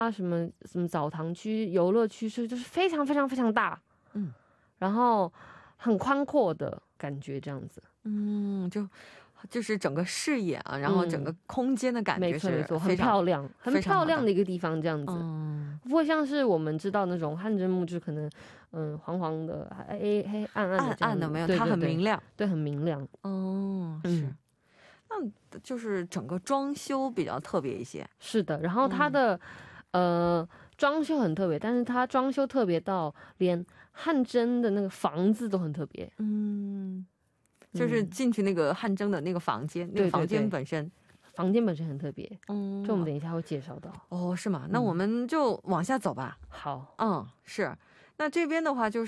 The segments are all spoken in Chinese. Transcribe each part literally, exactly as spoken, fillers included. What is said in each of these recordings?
啊什么什么澡堂区、游乐区是就是非常非常非常大，嗯，然后很宽阔的感觉这样子， 嗯，就就是整个视野啊，然后整个空间的感觉是很漂亮，很漂亮的一个地方这样子，嗯，不会像是我们知道那种汗蒸木，就是可能嗯黄黄的、黑黑暗暗的这样子， 暗暗的没有，它很明亮， 对，很明亮， 哦，是。那就是整个装修比较特别一些， 是的。然后它的、嗯、呃装修很特别，但是它装修特别到连汗蒸的那个房子都很特别。 嗯，就是进去那个汗蒸的那个房间，嗯、那个房间本身， 对对对房间本身很特别。嗯，这我们等一下会介绍到。 哦，是吗？那我们就往下走吧。 嗯、好， 嗯，是。那这边的话就是，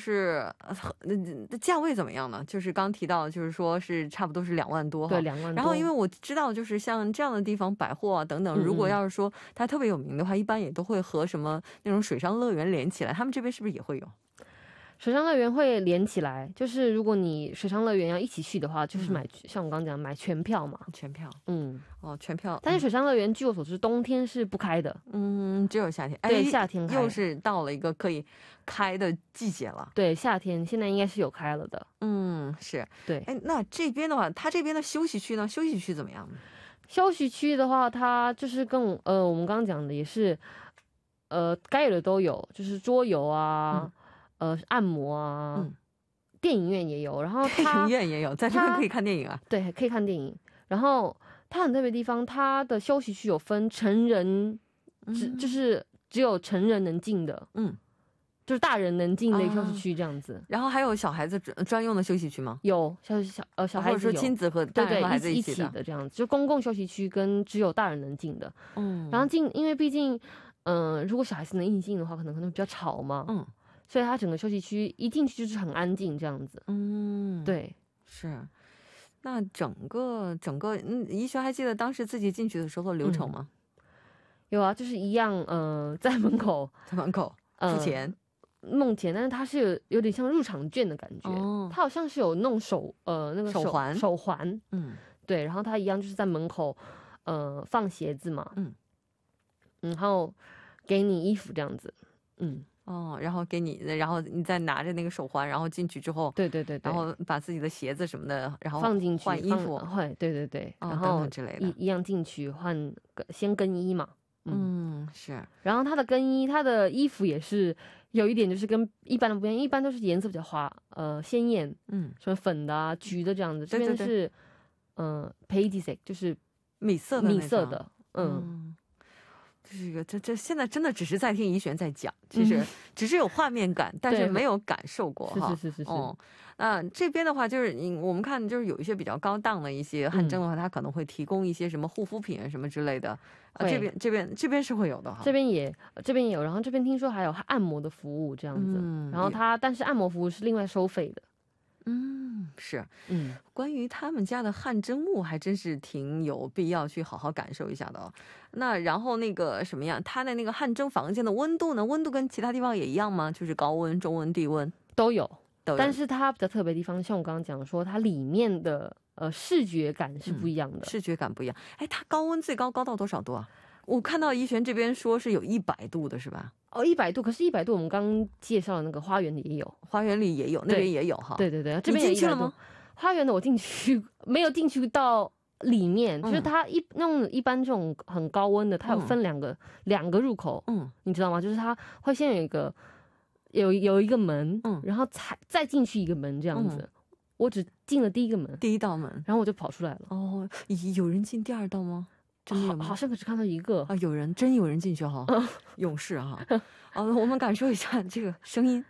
呃，价位怎么样呢？就是刚提到，就是说是差不多是两万多哈。 对，两万多。 然后因为我知道，就是像这样的地方，百货啊等等，如果要是说它特别有名的话，一般也都会和什么那种水上乐园连起来。他们这边是不是也会有？ 水上乐园会连起来，就是如果你水上乐园要一起去的话，就是买、嗯、像我刚刚讲买全票嘛， 全票，嗯，哦，全票。 但是水上乐园据我所知，冬天是不开的， 嗯，只有夏天。 对，夏天开， 又是到了一个可以开的季节了。 对，夏天现在应该是有开了的。 嗯，是， 对。 哎，那这边的话，它这边的休息区呢？休息区怎么样呢？ 休息区的话，它就是跟我呃我们刚刚讲的也是，呃，该有的都有，就是桌游啊。嗯呃，按摩啊、嗯，电影院也有，然后电影院也有，在这边可以看电影啊。 对，可以看电影。然后它很特别的地方，它的休息区有分成人，只、嗯、就是只有成人能进的，嗯，就是大人能进的一个休息区这样子、啊。 然后还有小孩子专用的休息区吗？ 有，小小呃小孩子有， 或者说亲子和大人和孩子一起 的, 一起的这样子，就公共休息区跟只有大人能进的。嗯，然后进，因为毕竟，嗯、呃，如果小孩子能一起进的话，可能可能比较吵嘛。嗯。所以它整个休息区一进去就是很安静这样子。嗯，对， 是。那整个整个，嗯，怡璇还记得当时自己进去的时候的流程吗？ 嗯、有啊，就是一样，呃，在门口， 在门口付钱， 弄钱，但是它是有有点像入场券的感觉。哦，它好像是有弄手，呃，那个手, 手环， 手环，嗯，对，然后它一样就是在门口，呃，放鞋子嘛，嗯，然后给你衣服这样子，嗯。 哦，然后给你，然后你再拿着那个手环，然后进去之后， 对对对对， 然后把自己的鞋子什么的，然后放进去换衣服， 换，对对对， 哦、 然后等等之类的， 一一样进去换，先更衣嘛， 嗯，嗯是， 然后他的更衣，他的衣服也是有一点就是跟一般的不一样，一般都是颜色比较花，呃，鲜艳，嗯，什么粉的啊、橘的这样子，这边是，嗯、呃、，paisy 就是米色的米色的，嗯。 嗯这是一个，这这现在真的只是在听怡璇在讲，其实只是有画面感，嗯、但是没有感受过哈。 是是是是是。 哦，那这边的话，就是你我们看，就是有一些比较高档的一些汗蒸的话，它可能会提供一些什么护肤品啊什么之类的。啊，这边这边这边是会有的哈。 这边也这边也有，然后这边听说还有按摩的服务这样子。嗯。然后它但是按摩服务是另外收费的。 嗯，是，嗯，关于他们家的汗蒸木还真是挺有必要去好好感受一下的哦。那然后那个什么样，它的那个汗蒸房间的温度呢？温度跟其他地方也一样吗？就是高温、中温、低温都有，都有。但是它比较特别的地方，像我刚刚讲说，它里面的呃视觉感是不一样的，嗯、 视觉感不一样。哎，它高温最高高到多少度啊？我看到怡璇这边说是有一百度的，是吧？ 哦，一百度，可是，一百度我们刚刚介绍的那个花园里也有， 花园里也有，那边也有哈。 对对对，这边也进去了吗？ 花园的我进去没有进去到里面，嗯、就是它一那种一般这种很高温的，它有分两个、嗯、两个入口，嗯，你知道吗？就是它会先有一个有有一个门，嗯，然后才再进去一个门这样子。嗯、我只进了第一个门， 第一道门， 然后我就跑出来了。 哦，有人进第二道吗？真的有吗？ 好像可只看到一个啊，有人真有人进去哈，嗯、勇士哈。啊，我们感受一下这个声音。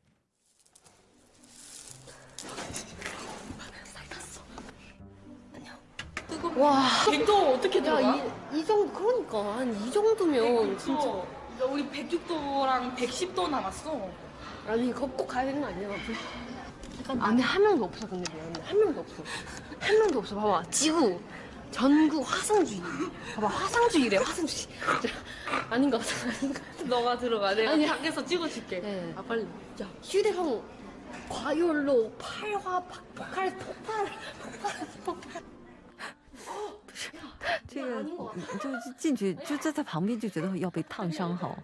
哇， 백 도 어떻게 들어가? 야, 이, 이 정도 그러니까 한 이 정도면 진짜. 우리 백육 도랑 백십 도 남았어. 아니 이거 꼭 가야 되는 거 아니야? 안에 한 명도 없어. 근데 미안해, 한 명도 없어. 한 명도 없어. 봐봐, 지구 전국 화성주의. 봐봐, 화성주의래, 화성주의. 아닌 것 같아, 아닌 것 같아. 너가 들어가. 내가 아니, 밖에서 찍어줄게. 네. 아 빨리. 야, 휴대폰 과열로 팔화 폭발, 폭발, 폭발, 폭발. 这个就进去就在在旁边就觉得要被烫伤哈。